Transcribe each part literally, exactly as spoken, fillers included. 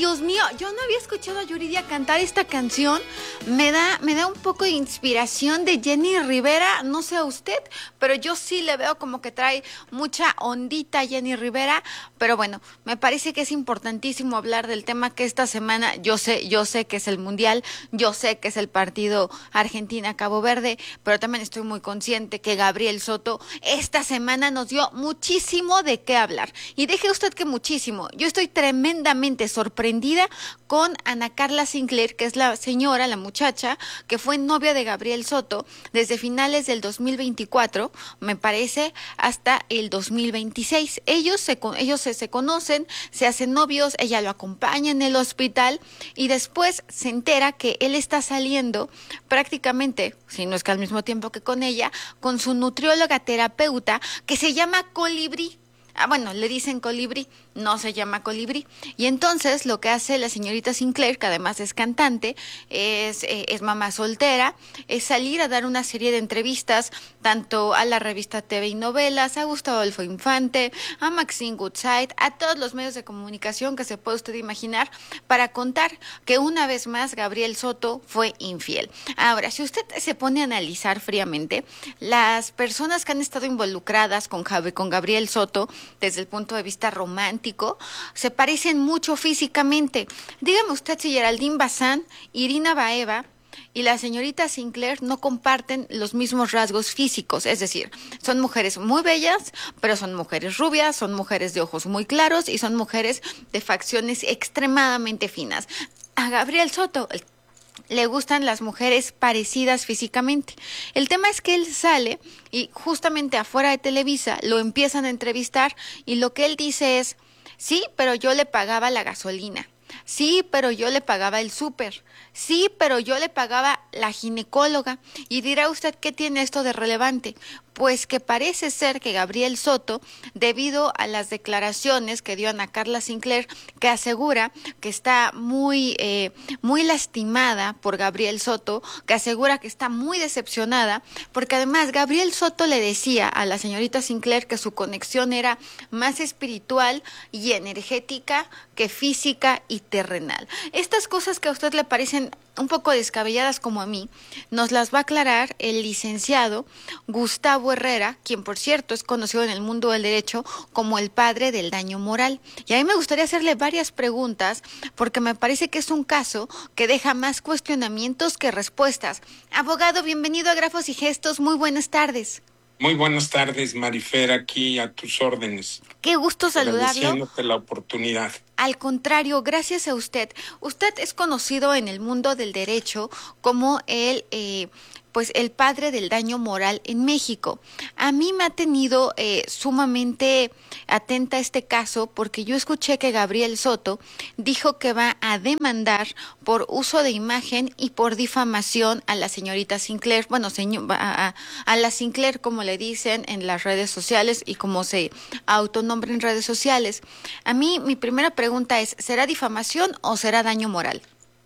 Dios mío, yo no había escuchado a Yuridia cantar esta canción. Me da, me da un poco de inspiración de Jenny Rivera, no sé a usted, pero yo sí le veo como que trae mucha ondita a Jenny Rivera. Pero bueno, me parece que es importantísimo hablar del tema que esta semana, yo sé, yo sé que es el Mundial, yo sé que es el partido Argentina-Cabo Verde, pero también estoy muy consciente que Gabriel Soto esta semana nos dio muchísimo de qué hablar. Y deje usted que muchísimo, yo estoy tremendamente sorprendida con Ana Carla Sinclair, que es la señora, la muchacha, que fue novia de Gabriel Soto desde finales del dos mil veinticuatro, me parece, hasta el dos mil veintiséis. Ellos se, ellos se, se conocen, se hacen novios, ella lo acompaña en el hospital y después se entera que él está saliendo prácticamente, si no es que al mismo tiempo que con ella, con su nutrióloga terapeuta que se llama Colibrí. Ah, bueno, le dicen Colibrí, no se llama Colibrí. Y entonces lo que hace la señorita Sinclair, que además es cantante, es, eh, es mamá soltera, es salir a dar una serie de entrevistas, tanto a la revista T V y Novelas, a Gustavo Adolfo Infante, a Maxine Goodside, a todos los medios de comunicación que se puede usted imaginar, para contar que una vez más Gabriel Soto fue infiel. Ahora, si usted se pone a analizar fríamente, las personas que han estado involucradas con, Javi, con Gabriel Soto, desde el punto de vista romántico, se parecen mucho físicamente. Dígame usted si Geraldine Bazán, Irina Baeva y la señorita Sinclair no comparten los mismos rasgos físicos, es decir, son mujeres muy bellas, pero son mujeres rubias, son mujeres de ojos muy claros y son mujeres de facciones extremadamente finas. A Gabriel Soto le gustan las mujeres parecidas físicamente. El tema es que él sale y justamente afuera de Televisa lo empiezan a entrevistar y lo que él dice es, sí, pero yo le pagaba la gasolina. Sí, pero yo le pagaba el súper. Sí, pero yo le pagaba la ginecóloga. Y dirá usted, ¿qué tiene esto de relevante? Pues que parece ser que Gabriel Soto, debido a las declaraciones que dio Ana Carla Sinclair, que asegura que está muy, eh, muy lastimada por Gabriel Soto, que asegura que está muy decepcionada, porque además Gabriel Soto le decía a la señorita Sinclair que su conexión era más espiritual y energética que física y terrenal. Estas cosas que a usted le parecen un poco descabelladas como a mí, nos las va a aclarar el licenciado Gustavo Herrera, quien por cierto es conocido en el mundo del derecho como el padre del daño moral. Y a mí me gustaría hacerle varias preguntas porque me parece que es un caso que deja más cuestionamientos que respuestas. Abogado, bienvenido a Grafos y Gestos, muy buenas tardes. Muy buenas tardes, Marifer, aquí a tus órdenes. Qué gusto saludarlo. Agradeciéndote la oportunidad. Al contrario, gracias a usted. Usted es conocido en el mundo del derecho como el, eh, pues el padre del daño moral en México. A mí me ha tenido eh, sumamente atenta a este caso porque yo escuché que Gabriel Soto dijo que va a demandar por uso de imagen y por difamación a la señorita Sinclair, bueno, señor, a, a, a la Sinclair como le dicen en las redes sociales y como se autonombra en redes sociales. A mí mi primera pregunta es, ¿será difamación o será daño moral?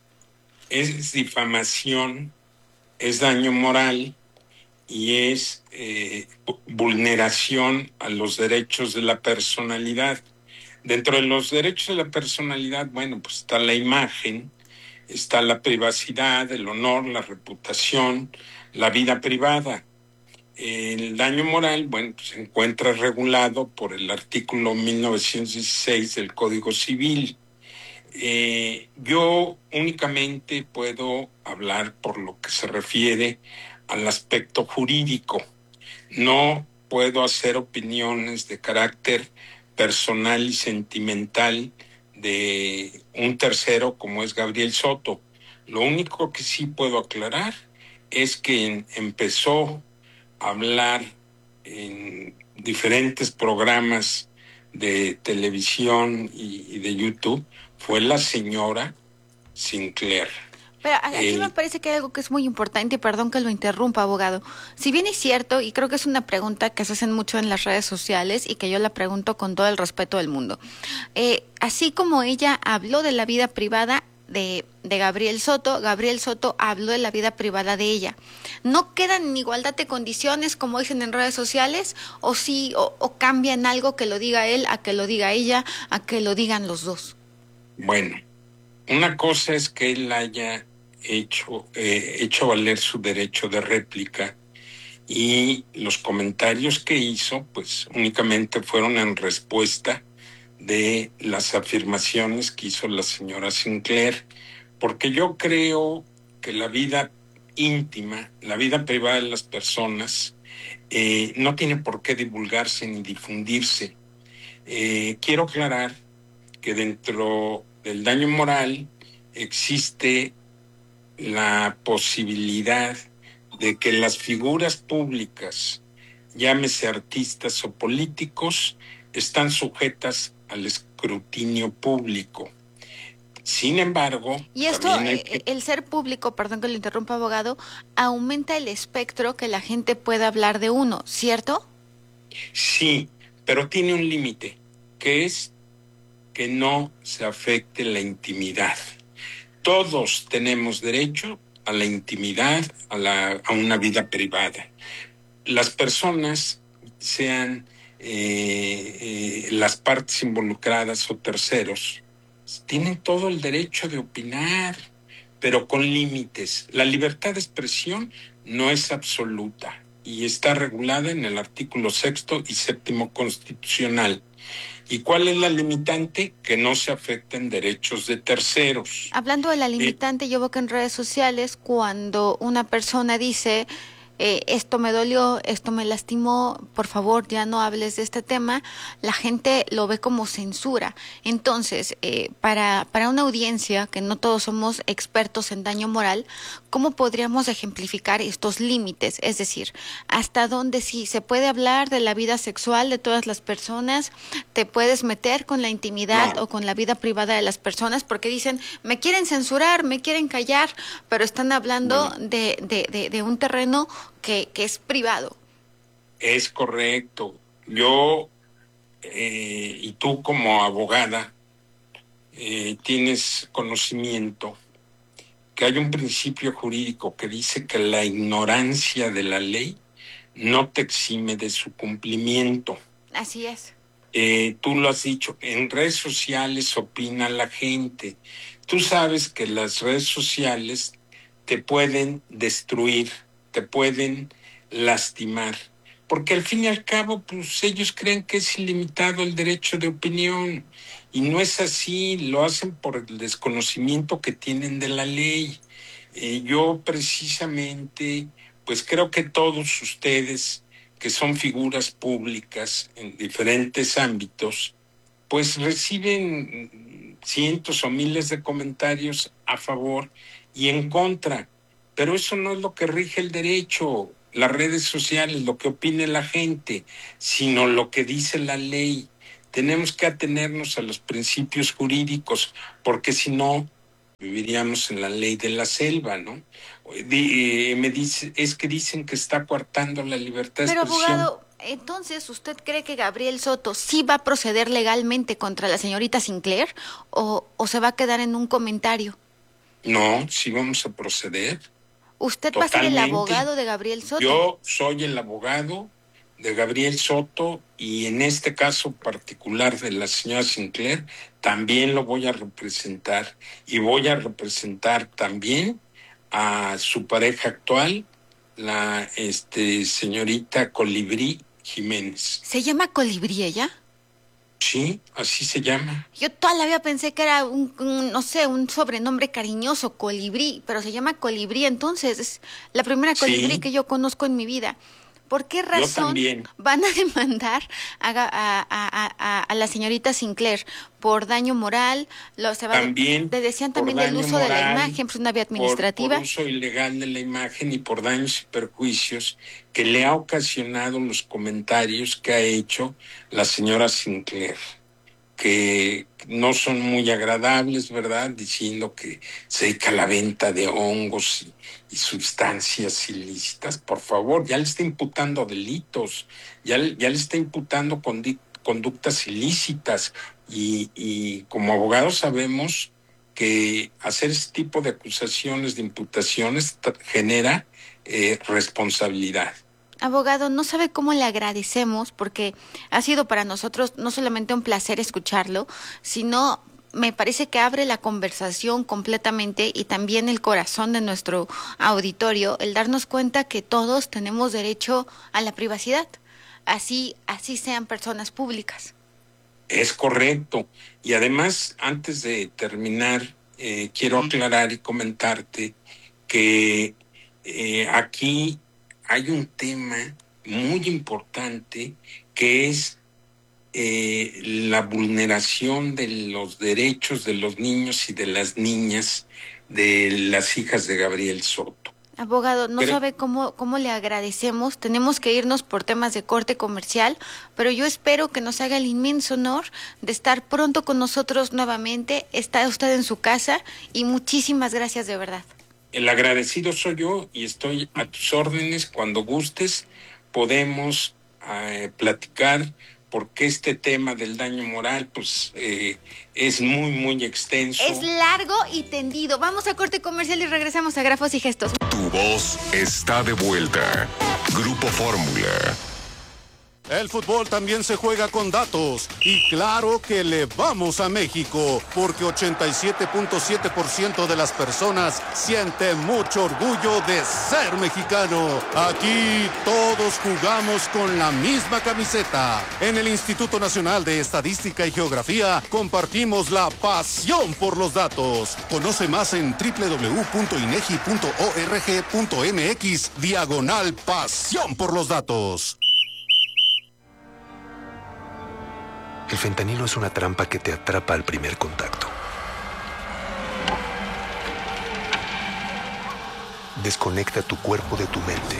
Es difamación, es daño moral y es eh, vulneración a los derechos de la personalidad. Dentro de los derechos de la personalidad, bueno, pues está la imagen, está la privacidad, el honor, la reputación, la vida privada. El daño moral, bueno, pues se encuentra regulado por el artículo mil novecientos dieciséis del Código Civil. Eh, yo únicamente puedo hablar por lo que se refiere al aspecto jurídico. No puedo hacer opiniones de carácter personal y sentimental de un tercero como es Gabriel Soto. Lo único que sí puedo aclarar es que empezó a hablar en diferentes programas de televisión y, y de YouTube fue la señora Sinclair. Pero aquí eh, me parece que hay algo que es muy importante, y perdón que lo interrumpa, abogado. Si bien es cierto, y creo que es una pregunta que se hacen mucho en las redes sociales y que yo la pregunto con todo el respeto del mundo. Eh, así como ella habló de la vida privada de, de Gabriel Soto, Gabriel Soto habló de la vida privada de ella. ¿No quedan en igualdad de condiciones, como dicen en redes sociales? ¿O sí, o, o cambian algo que lo diga él, a que lo diga ella, a que lo digan los dos? Bueno, Una cosa es que él haya hecho, eh, hecho valer su derecho de réplica y los comentarios que hizo, pues únicamente fueron en respuesta de las afirmaciones que hizo la señora Sinclair, porque yo creo que la vida íntima, la vida privada de las personas, eh, no tiene por qué divulgarse ni difundirse. Eh, quiero aclarar que dentro del daño moral existe la posibilidad de que las figuras públicas, llámese artistas o políticos, están sujetas al escrutinio público. Sin embargo, y esto, también hay... el ser público, perdón que lo interrumpa, abogado, aumenta el espectro que la gente pueda hablar de uno, ¿cierto? Sí, pero tiene un límite, que es que no se afecte la intimidad. Todos tenemos derecho a la intimidad, a, la, a una vida privada. Las personas, sean eh, eh, las partes involucradas o terceros, tienen todo el derecho de opinar, pero con límites. La libertad de expresión no es absoluta y está regulada en el artículo sexto y séptimo constitucional. ¿Y cuál es la limitante? Que no se afecten derechos de terceros. Hablando de la limitante, eh, yo veo que en redes sociales cuando una persona dice eh, esto me dolió, esto me lastimó, por favor ya no hables de este tema, la gente lo ve como censura. Entonces, eh, para, para una audiencia, que no todos somos expertos en daño moral, ¿cómo podríamos ejemplificar estos límites? Es decir, ¿hasta dónde sí se puede hablar de la vida sexual de todas las personas? ¿Te puedes meter con la intimidad no. o con la vida privada de las personas? Porque dicen, me quieren censurar, me quieren callar, pero están hablando bueno. de, de, de, de un terreno que, que es privado. Es correcto. Yo, eh, y tú como abogada, eh, tienes conocimiento que hay un principio jurídico que dice que la ignorancia de la ley no te exime de su cumplimiento. Así es. Eh, tú lo has dicho, en redes sociales opina la gente. Tú sabes que las redes sociales te pueden destruir, te pueden lastimar, porque al fin y al cabo, pues ellos creen que es ilimitado el derecho de opinión, y no es así, lo hacen por el desconocimiento que tienen de la ley. Eh, yo precisamente, pues creo que todos ustedes, que son figuras públicas en diferentes ámbitos, pues reciben cientos o miles de comentarios a favor y en contra, pero eso no es lo que rige el derecho, las redes sociales, lo que opine la gente, sino lo que dice la ley. Tenemos que atenernos a los principios jurídicos, porque si no, viviríamos en la ley de la selva, ¿no? Eh, me dice, es que dicen que está coartando la libertad de Pero, expresión. Abogado, entonces, ¿usted cree que Gabriel Soto sí va a proceder legalmente contra la señorita Sinclair o, o se va a quedar en un comentario? No, sí vamos a proceder. ¿Usted Totalmente. va a ser el abogado de Gabriel Soto? Yo soy el abogado de Gabriel Soto y en este caso particular de la señora Sinclair también lo voy a representar y voy a representar también a su pareja actual, la este, señorita Colibrí Jiménez. ¿Se llama Colibrí ella? Sí, así se llama. Yo toda la vida pensé que era un, un, no sé, un sobrenombre cariñoso, Colibrí, pero se llama Colibrí, entonces es la primera Colibrí sí. que yo conozco en mi vida. ¿Por qué razón van a demandar a, a, a, a, a la señorita Sinclair? ¿Por daño moral? Lo, se va también de, decían también del uso moral, de la imagen, pues una vía administrativa. Por, por uso ilegal de la imagen y por daños y perjuicios que le ha ocasionado los comentarios que ha hecho la señora Sinclair, que no son muy agradables, ¿verdad? Diciendo que se dedica a la venta de hongos y, y sustancias ilícitas. Por favor, ya le está imputando delitos, ya, ya le está imputando condi- conductas ilícitas y, y como abogados sabemos que hacer ese tipo de acusaciones, de imputaciones, t- genera eh, responsabilidad. Abogado, no sabe cómo le agradecemos porque ha sido para nosotros no solamente un placer escucharlo, sino me parece que abre la conversación completamente y también el corazón de nuestro auditorio, el darnos cuenta que todos tenemos derecho a la privacidad, así, así sean personas públicas. Es correcto. Y además, antes de terminar, eh, quiero aclarar y comentarte que eh, aquí hay un tema muy importante que es eh, la vulneración de los derechos de los niños y de las niñas de las hijas de Gabriel Soto. Abogado, no pero, sabe cómo, cómo le agradecemos. Tenemos que irnos por temas de corte comercial, pero yo espero que nos haga el inmenso honor de estar pronto con nosotros nuevamente. Está usted en su casa y muchísimas gracias de verdad. El agradecido soy yo y estoy a tus órdenes. Cuando gustes podemos eh, platicar, porque este tema del daño moral pues eh, es muy muy extenso. Es largo y tendido. Vamos a corte comercial y regresamos a Grafos y Gestos. Tu voz está de vuelta. Grupo Fórmula. El fútbol también se juega con datos y claro que le vamos a México porque ochenta y siete punto siete por ciento de las personas siente mucho orgullo de ser mexicano. Aquí todos jugamos con la misma camiseta. En el Instituto Nacional de Estadística y Geografía compartimos la pasión por los datos. Conoce más en doble u doble u doble u punto inegi punto org punto mx diagonal pasión por los datos. El fentanilo es una trampa que te atrapa al primer contacto. Desconecta tu cuerpo de tu mente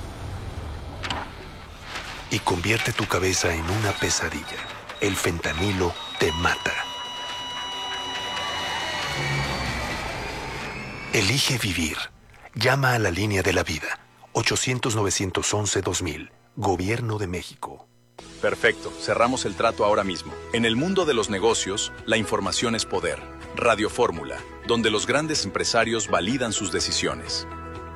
y convierte tu cabeza en una pesadilla. El fentanilo te mata. Elige vivir. Llama a la línea de la vida. ochocientos, novecientos once, dos mil. Gobierno de México. Perfecto, cerramos el trato ahora mismo. En el mundo de los negocios, la información es poder. Radio Fórmula, donde los grandes empresarios validan sus decisiones.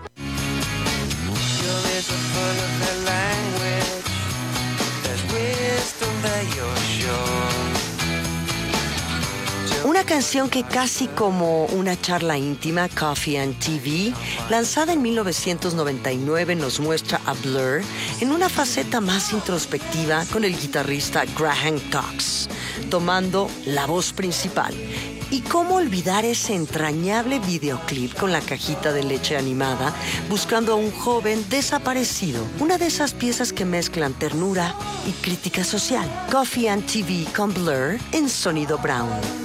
Una canción que casi como una charla íntima, Coffee and T V, lanzada en mil novecientos noventa y nueve, nos muestra a Blur en una faceta más introspectiva con el guitarrista Graham Cox, tomando la voz principal. Y cómo olvidar ese entrañable videoclip con la cajita de leche animada, buscando a un joven desaparecido. Una de esas piezas que mezclan ternura y crítica social. Coffee and T V con Blur en Sonido Brown.